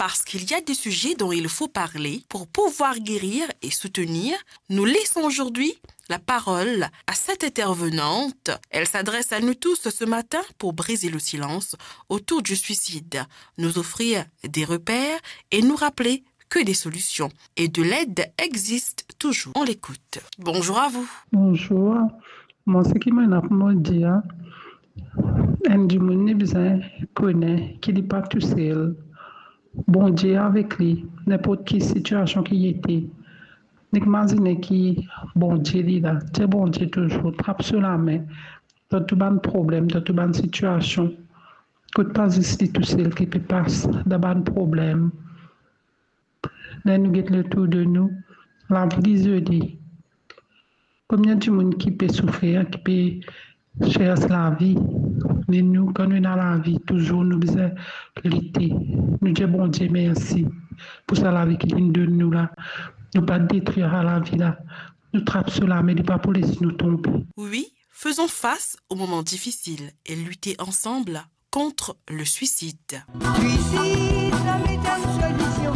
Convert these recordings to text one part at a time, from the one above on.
Parce qu'il y a des sujets dont il faut parler pour pouvoir guérir et soutenir, nous laissons aujourd'hui la parole à cette intervenante. Elle s'adresse à nous tous ce matin pour briser le silence autour du suicide, nous offrir des repères et nous rappeler que des solutions et de l'aide existent toujours. On l'écoute. Bonjour à vous. Bonjour. Moi, ce qui m'a dit, un du monde besoin connaît qu'il n'est pas tout seul. Bon Dieu avec lui, n'importe quelle situation qui était. N'imagine qui bon Dieu là, c'est bon Dieu toujours, trappe sur la main, dans tout bon problème, dans toute bonne situation. Que pas ici tout seul qui peut passer dans bon problème. Là, nous guettons le tour de nous, la vie dit. Combien de monde qui peut souffrir, qui peut chercher la vie. Mais nous, quand nous sommes dans la vie, toujours nous besoin lutter. Nous disons bon Dieu merci pour ça la vie qui vient de nous là. Nous pas détruire la vie là. Nous trappons sur la mais pas pour laisser nous tomber. Oui, faisons face aux moments difficiles et lutter ensemble contre le suicide. Suicide, la méthode solution.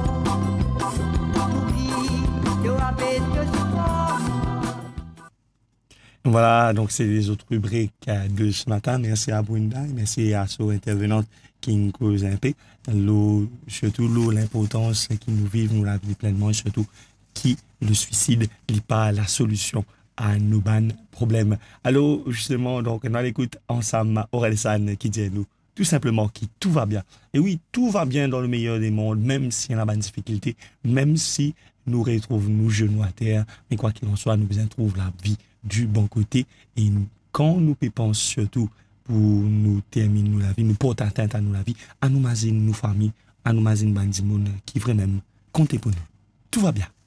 Voilà, donc c'est les autres rubriques de ce matin. Merci à Brenda, merci à son intervenante qui nous cause un peu. Surtout l'importance qui nous vivons, nous la vivons pleinement, et surtout qui le suicide n'est pas la solution à nos problèmes. Alors, justement, donc, on a l'écoute ensemble Aurel San qui dit à nous tout simplement que tout va bien. Et oui, tout va bien dans le meilleur des mondes, même s'il y a des difficultés, même si nous retrouvons nos genoux à terre, mais quoi qu'il en soit, nous trouvons la vie du bon côté. Et quand nous pensons surtout pour nous terminer la vie, nous porter atteinte à nous la vie, à nous maziner nos familles, à nous maziner bandimoun qui vraiment comptent pour nous. Tout va bien.